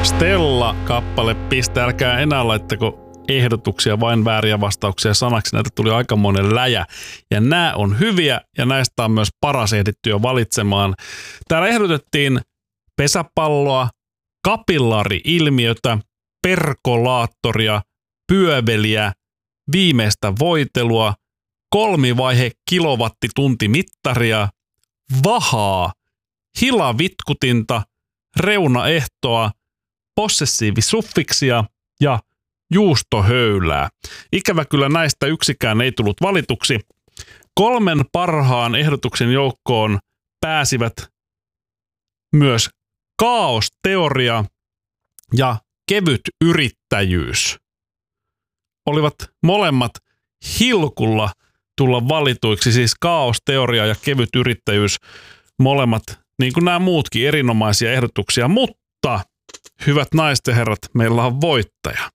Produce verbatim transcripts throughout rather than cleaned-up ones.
Stella-kappale Piste. Älkää enää laittako ehdotuksia, vain vääriä vastauksia sanaksi. Näitä tuli aikamoinen läjä. Ja nämä on hyviä ja näistä on myös paras ehditty jo valitsemaan. Täällä ehdotettiin pesäpalloa, kapillaari-ilmiötä, perkolaattoria, pyöveliä, viimeistä voitelua, kolmivaihe kilowattituntimittaria, vahaa, hilavitkutinta, reunaehtoa, possessiivisuffiksia ja juustohöylää. Ikävä kyllä näistä yksikään ei tullut valituksi. Kolmen parhaan ehdotuksen joukkoon pääsivät myös kaosteoria ja kevyt yrittäjyys. Olivat molemmat hilkulla tulla valituiksi, siis kaosteoria ja kevyt yrittäjyys, molemmat, niin kuin nämä muutkin, erinomaisia ehdotuksia, mutta hyvät naiset ja herrat, meillä on voittaja.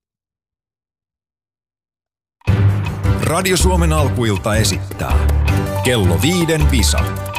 Radio Suomen alkuilta esittää Kello viiden visa.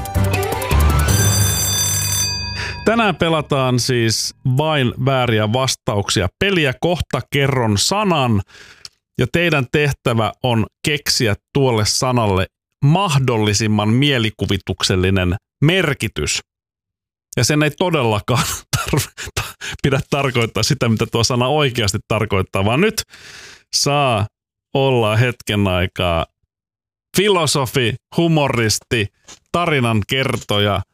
Tänään pelataan siis vain vääriä vastauksia. Peliä kohta kerron sanan ja teidän tehtävä on keksiä tuolle sanalle mahdollisimman mielikuvituksellinen merkitys. Ja sen ei todellakaan tar- pidä tarkoittaa sitä, mitä tuo sana oikeasti tarkoittaa, vaan nyt saa olla hetken aikaa filosofi, humoristi, tarinan kertoja,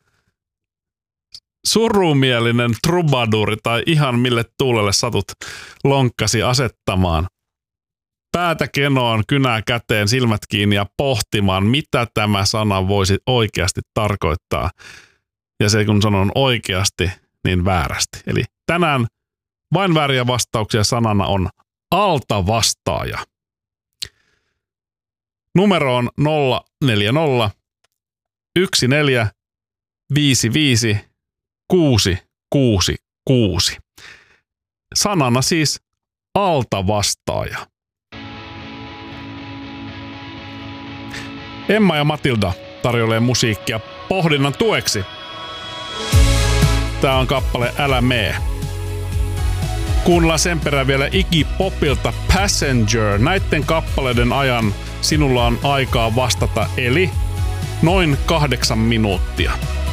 surumielinen trubaduuri tai ihan mille tuulelle satut lonkkasi asettamaan. Päätä kenoon, kynää käteen, silmät kiinni ja pohtimaan, mitä tämä sana voisi oikeasti tarkoittaa. Ja se kun sanon oikeasti, niin väärästi. Eli tänään vain vääriä vastauksia sanana on altavastaaja. Numero on nolla neljä nolla yksi neljä viisi viisi kuusi kuusi kuusi. Sanana siis altavastaaja. Emma ja Matilda tarjoilee musiikkia pohdinnan tueksi. Tää on kappale Älä mee. Kuunnellaan sen perään vielä Iggy Popilta Passenger. Näitten kappaleiden ajan sinulla on aikaa vastata, eli noin kahdeksan minuuttia.